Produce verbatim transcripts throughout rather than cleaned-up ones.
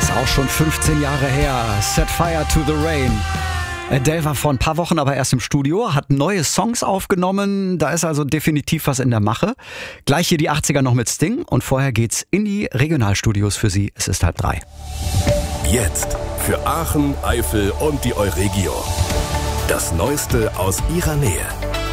Ist auch schon fünfzehn Jahre her. Set Fire to the Rain. Adele war vor ein paar Wochen aber erst im Studio, hat neue Songs aufgenommen. Da ist also definitiv was in der Mache. Gleich hier die achtziger noch mit Sting und vorher geht's in die Regionalstudios für Sie. Es ist halb drei. Jetzt für Aachen, Eifel und die Euregio. Das Neueste aus ihrer Nähe.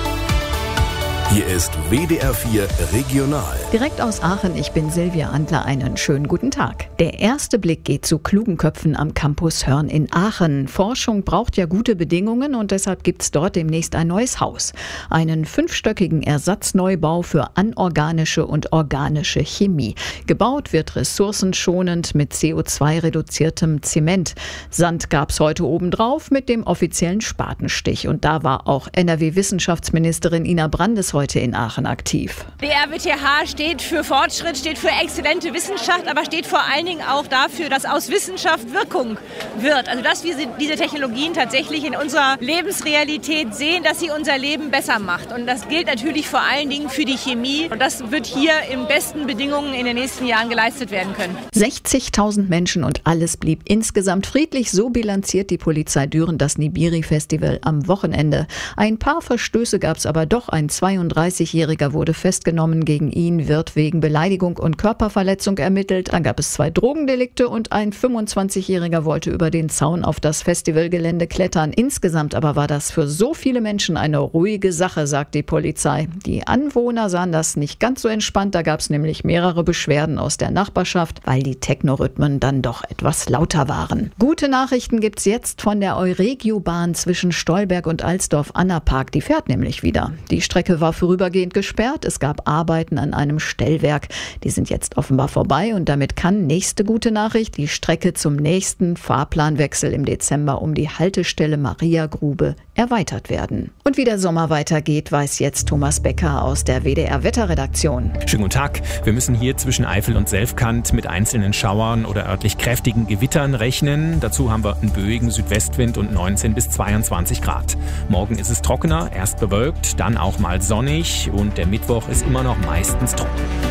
Hier ist W D R vier Regional. Direkt aus Aachen, ich bin Silvia Antler, einen schönen guten Tag. Der erste Blick geht zu klugen Köpfen am Campus Hörn in Aachen. Forschung braucht ja gute Bedingungen und deshalb gibt's dort demnächst ein neues Haus. Einen fünfstöckigen Ersatzneubau für anorganische und organische Chemie. Gebaut wird ressourcenschonend mit C O zwei reduziertem Zement. Sand gab's heute obendrauf mit dem offiziellen Spatenstich. Und da war auch N R W-Wissenschaftsministerin Ina Brandes heute in Aachen aktiv. Der R W T H steht für Fortschritt, steht für exzellente Wissenschaft, aber steht vor allen Dingen auch dafür, dass aus Wissenschaft Wirkung wird. Also dass wir diese Technologien tatsächlich in unserer Lebensrealität sehen, dass sie unser Leben besser macht. Und das gilt natürlich vor allen Dingen für die Chemie. Und das wird hier in besten Bedingungen in den nächsten Jahren geleistet werden können. sechzigtausend Menschen und alles blieb insgesamt friedlich. So bilanziert die Polizei Düren das Nibiri-Festival am Wochenende. Ein paar Verstöße gab es aber doch. Ein zweiunddreißigjähriger wurde festgenommen. Gegen ihn wird wegen Beleidigung und Körperverletzung ermittelt. Dann gab es zwei Drogendelikte und ein fünfundzwanzigjähriger wollte über den Zaun auf das Festivalgelände klettern. Insgesamt aber war das für so viele Menschen eine ruhige Sache, sagt die Polizei. Die Anwohner sahen das nicht ganz so entspannt. Da gab es nämlich mehrere Beschwerden aus der Nachbarschaft, weil die Technorhythmen dann doch etwas lauter waren. Gute Nachrichten gibt's jetzt von der Euregio-Bahn zwischen Stolberg und Alsdorf-Annapark. Die fährt nämlich wieder. Die Strecke war vorübergehend gesperrt. Es gab Arbeiten an einem Stellwerk. Die sind jetzt offenbar vorbei und damit kann, nächste gute Nachricht, die Strecke zum nächsten Fahrplanwechsel im Dezember um die Haltestelle Mariagrube erweitert werden. Und wie der Sommer weitergeht, weiß jetzt Thomas Becker aus der W D R-Wetterredaktion. Schönen guten Tag. Wir müssen hier zwischen Eifel und Selfkant mit einzelnen Schauern oder örtlich kräftigen Gewittern rechnen. Dazu haben wir einen böigen Südwestwind und neunzehn bis zweiundzwanzig Grad. Morgen ist es trockener, erst bewölkt, dann auch mal sonnig und der Mittwoch ist immer noch meistens trocken.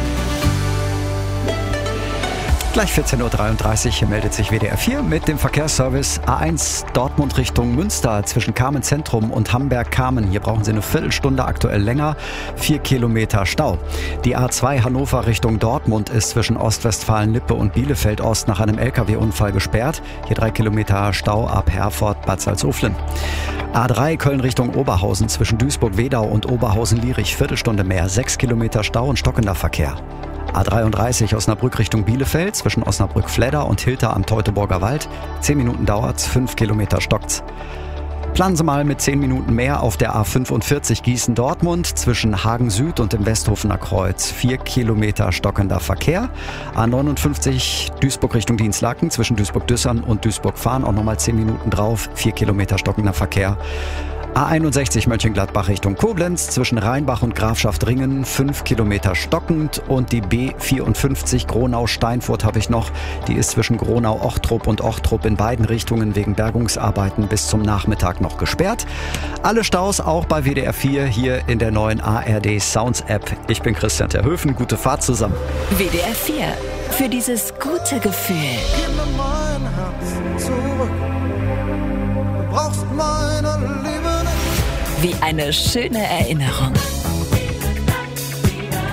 Gleich vierzehn Uhr dreiunddreißig meldet sich W D R vier mit dem Verkehrsservice A eins Dortmund Richtung Münster zwischen Kamen Zentrum und Hamberg-Kamen. Hier brauchen Sie eine Viertelstunde, aktuell länger, vier Kilometer Stau. Die A zwei Hannover Richtung Dortmund ist zwischen Ostwestfalen-Lippe und Bielefeld-Ost nach einem L K W-Unfall gesperrt. Hier drei Kilometer Stau ab Herford-Bad Salzuflen. A drei Köln Richtung Oberhausen zwischen Duisburg-Wedau und Oberhausen-Lierich, Viertelstunde mehr, sechs Kilometer Stau und stockender Verkehr. A dreiunddreißig Osnabrück Richtung Bielefeld zwischen Osnabrück-Fledder und Hilter am Teutoburger Wald. zehn Minuten dauert's, fünf Kilometer stockt's. Planen Sie mal mit zehn Minuten mehr auf der A fünfundvierzig Gießen-Dortmund zwischen Hagen Süd und dem Westhofener Kreuz. vier Kilometer stockender Verkehr. A neunundfünfzig Duisburg Richtung Dienstlaken zwischen Duisburg-Düssern und Duisburg-Fahren auch nochmal zehn Minuten drauf. vier Kilometer stockender Verkehr. A einundsechzig Mönchengladbach Richtung Koblenz zwischen Rheinbach und Grafschaft Ringen, fünf Kilometer stockend. Und die B vierundfünfzig Gronau-Steinfurt habe ich noch. Die ist zwischen Gronau-Ochtrup und Ochtrup in beiden Richtungen wegen Bergungsarbeiten bis zum Nachmittag noch gesperrt. Alle Staus auch bei W D R vier hier in der neuen A R D Sounds App. Ich bin Christian Terhöfen, gute Fahrt zusammen. W D R vier, für dieses gute Gefühl. Gib mir mein Herz zurück. Du brauchst meine Liebe. Wie eine schöne Erinnerung.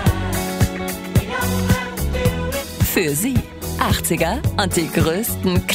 Für Sie achtziger und die größten